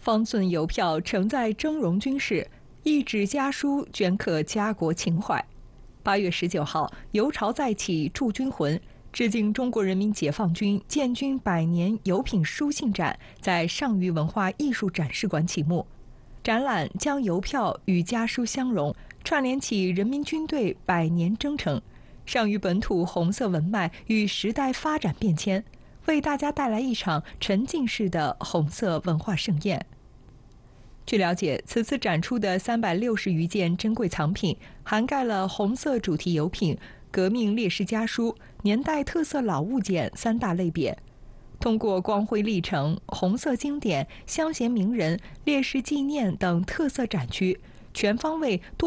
方寸邮票承载峥嵘军事，一纸家书镌刻家国情怀。8月19号，邮潮再起驻军魂，致敬中国人民解放军建军100年邮品书信展在上虞文化艺术展示馆启幕。展览将邮票与家书相融，串联起人民军队100年征程、上虞本土红色文脉与时代发展变迁，为大家带来一场沉浸式的红色文化盛宴。据了解，此次展出的360余件珍贵藏品，涵盖了红色主题邮品、革命烈士家书、年代特色老物件3大类别。通过光辉历程、红色经典、乡贤名人、烈士纪念等特色展区，全方位多